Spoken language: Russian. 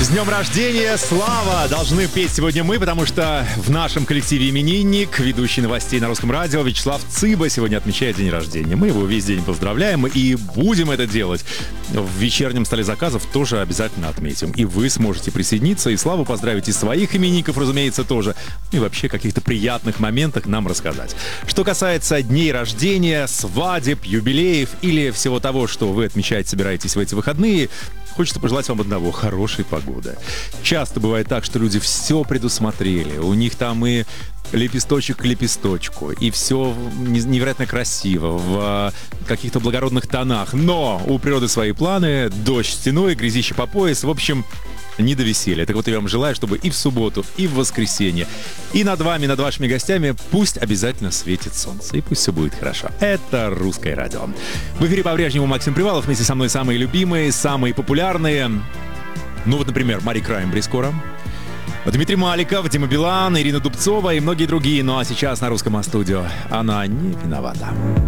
днем рождения, Слава! Должны петь сегодня мы, потому что в нашем коллективе именинник, ведущий новостей на Русском радио Вячеслав Цыба сегодня отмечает день рождения. Мы его весь день поздравляем и будем это делать. В вечернем столе заказов тоже обязательно отметим. И вы сможете присоединиться и Славу поздравить, и своих именинников, разумеется, тоже. И вообще каких-то приятных моментах нам рассказать. Что касается дней рождения, свадеб, юбилеев или всего того, что вы отмечать собираетесь в эти выходные, хочется пожелать вам одного — хорошей погоды. Часто бывает так, что люди все предусмотрели. У них там и лепесточек к лепесточку, и все невероятно красиво, в каких-то благородных тонах. Но у природы свои планы, дождь стеной, грязище по пояс. В общем, не до веселья. Так вот, я вам желаю, чтобы и в субботу, и в воскресенье, и над вами, над вашими гостями пусть обязательно светит солнце, и пусть все будет хорошо. Это Русское радио. В эфире по-прежнему Максим Привалов. Вместе со мной самые любимые, самые популярные. Ну вот, например, Мари Краймбри скоро. Дмитрий Маликов, Дима Билан, Ирина Дубцова и многие другие. Ну а сейчас на Русском А-студио она не виновата.